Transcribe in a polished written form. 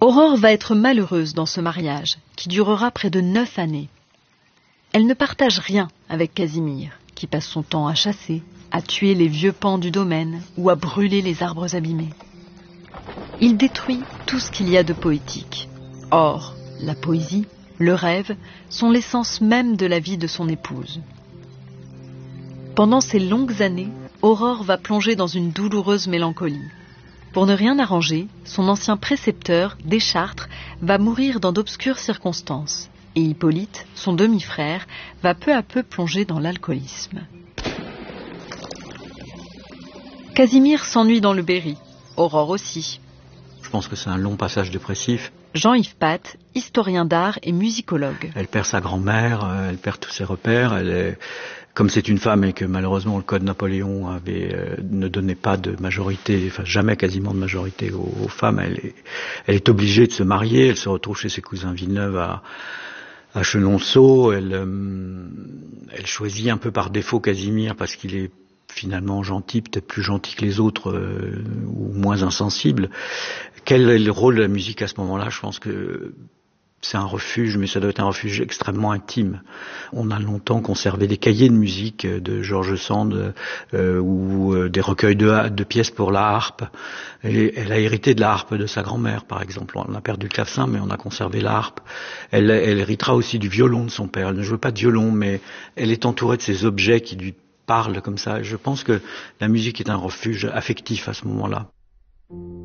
Aurore va être malheureuse dans ce mariage, qui durera près de 9 années. Elle ne partage rien avec Casimir, qui passe son temps à chasser, à tuer les vieux pans du domaine ou à brûler les arbres abîmés. Il détruit tout ce qu'il y a de poétique. Or, la poésie, le rêve, sont l'essence même de la vie de son épouse. Pendant ces longues années, Aurore va plonger dans une douloureuse mélancolie. Pour ne rien arranger, son ancien précepteur, Deschartres, va mourir dans d'obscures circonstances. Et Hippolyte, son demi-frère, va peu à peu plonger dans l'alcoolisme. Casimir s'ennuie dans le Berry, Aurore aussi. Je pense que c'est un long passage dépressif. Jean-Yves Path, historien d'art et musicologue. Elle perd sa grand-mère, elle perd tous ses repères. Comme c'est une femme et que malheureusement le code Napoléon ne donnait pas de majorité, enfin jamais quasiment de majorité aux femmes, elle est obligée de se marier. Elle se retrouve chez ses cousins Villeneuve à Chenonceau. Elle choisit un peu par défaut Casimir parce qu'il est finalement gentil, peut-être plus gentil que les autres ou moins insensible. Quel est le rôle de la musique à ce moment-là? Je pense que c'est un refuge, mais ça doit être un refuge extrêmement intime. On a longtemps conservé des cahiers de musique de George Sand ou des recueils de pièces pour la harpe. Et elle a hérité de la harpe de sa grand-mère, par exemple. On a perdu le clavecin, mais on a conservé la harpe. Elle héritera aussi du violon de son père. Elle ne joue pas de violon, mais elle est entourée de ces objets qui lui parlent comme ça. Je pense que la musique est un refuge affectif à ce moment-là.